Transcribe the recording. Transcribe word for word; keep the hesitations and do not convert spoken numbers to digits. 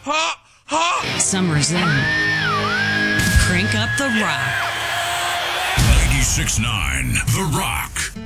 Summer's in. Crank up the rock. ninety-six point nine The Rock.